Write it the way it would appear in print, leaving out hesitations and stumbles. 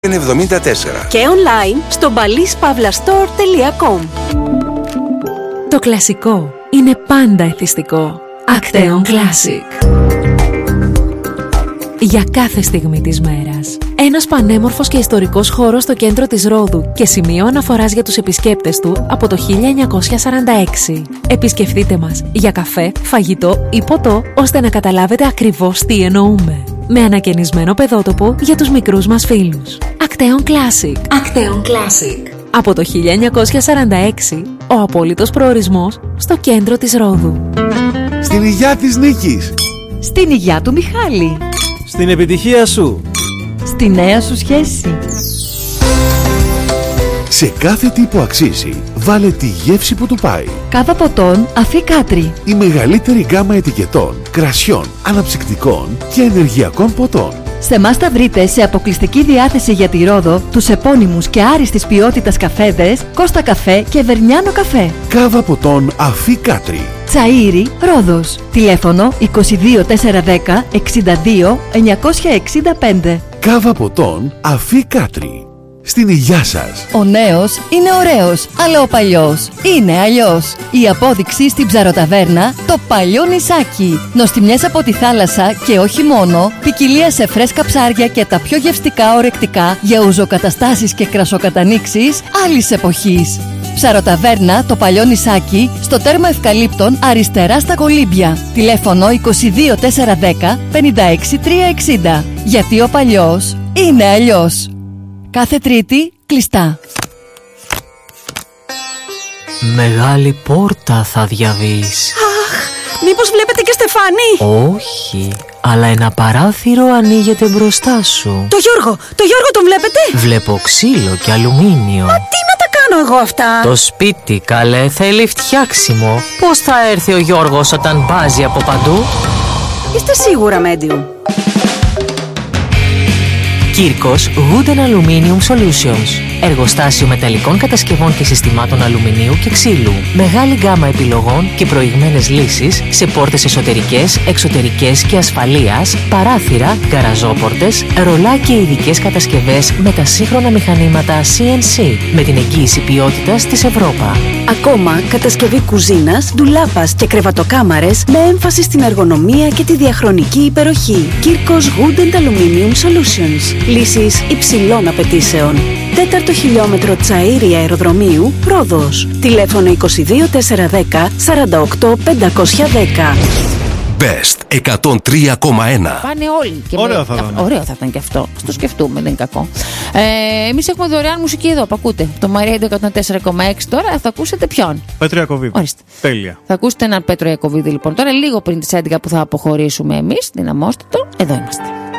Και online στο balispavlastore.com. Το κλασικό είναι πάντα εθιστικό. Acteon Classic. Για κάθε στιγμή της μέρας. Ένας πανέμορφος και ιστορικός χώρος στο κέντρο της Ρόδου και σημείο αναφοράς για τους επισκέπτες του από το 1946. Επισκεφτείτε μας για καφέ, φαγητό ή ποτό, ώστε να καταλάβετε ακριβώς τι εννοούμε. Με ανακαινισμένο παιδότοπο για τους μικρούς μας φίλους. Acteon Classic. Acteon Classic. Από το 1946, ο απόλυτος προορισμός στο κέντρο της Ρόδου. Στην υγειά της Νίκης. Στην υγειά του Μιχάλη. Στην επιτυχία σου. Στη νέα σου σχέση. Σε κάθε τι που αξίζει, βάλε τη γεύση που του πάει. Κάβα ποτών Αφή Κάτρι. Η μεγαλύτερη γκάμα ετικετών, κρασιών, αναψυκτικών και ενεργειακών ποτών. Σε εμάς θα βρείτε σε αποκλειστική διάθεση για τη Ρόδο τους επώνυμους και άριστης ποιότητας καφέδες Κώστα Καφέ και Βερνιάνο Καφέ. Κάβα ποτών Αφή Κάτρι. Τσαΐρι, Ρόδος. Τηλέφωνο 22 410 62 965. Κάβα ποτών Αφή Κάτρι. Στην υγειά σας. Ο νέος είναι ωραίος, αλλά ο παλιός είναι αλλιώς. Η απόδειξη στην Ψαροταβέρνα, το παλιό νησάκι. Νοστιμιές από τη θάλασσα και όχι μόνο, ποικιλία σε φρέσκα ψάρια και τα πιο γευστικά ορεκτικά για ουζοκαταστάσεις και κρασοκατανίξεις άλλης εποχής. Ψαροταβέρνα, το παλιό νησάκι, στο τέρμα Ευκαλύπτων, αριστερά στα Κολύμπια. Τηλέφωνο 22 410 56 360. Γιατί ο παλιός είναι αλλιώς. Κάθε Τρίτη κλειστά. Μεγάλη πόρτα θα διαβείς. Αχ, μήπως βλέπετε και Στεφάνη? Όχι, αλλά ένα παράθυρο ανοίγεται μπροστά σου. Το Γιώργο τον βλέπετε? Βλέπω ξύλο και αλουμίνιο. Μα τι να τα κάνω εγώ αυτά? Το σπίτι, καλέ, θέλει φτιάξιμο. Πώς θα έρθει ο Γιώργος όταν μπάζει από παντού? Είστε σίγουρα medium? Κύρκος Wooden Aluminium Solutions. Εργοστάσιο μεταλλικών κατασκευών και συστημάτων αλουμινίου και ξύλου. Μεγάλη γκάμα επιλογών και προηγμένες λύσεις σε πόρτες εσωτερικές, εξωτερικές και ασφαλείας, παράθυρα, γκαραζόπορτες, ρολά και ειδικές κατασκευές με τα σύγχρονα μηχανήματα CNC με την εγγύηση ποιότητας της Ευρώπα. Ακόμα κατασκευή κουζίνας, ντουλάπας και κρεβατοκάμαρες με έμφαση στην εργονομία και τη διαχρονική υπεροχή. Κύρκος Wooden Aluminium Solutions. Λύσεις υψηλών απαιτήσεων. 4ο χιλιόμετρο Τσαΐρι αεροδρομίου, Ρόδος. Τηλέφωνο 22 410 48 510. Best 103,1. Πάνε όλοι. Και Ωραίο θα ήταν και αυτό. Το σκεφτούμε, δεν είναι κακό. Εμείς έχουμε δωρεάν μουσική εδώ, που ακούτε. Το Μαρία 104,6 τώρα θα ακούσετε ποιον? Πέτρο Ιακωβίδη. Ορίστε. Τέλεια. Θα ακούσετε έναν Πέτρο Ιακωβίδη λοιπόν τώρα, λίγο πριν τις 11 που θα αποχωρήσουμε εμείς. Δυναμώστε το. Εδώ είμαστε.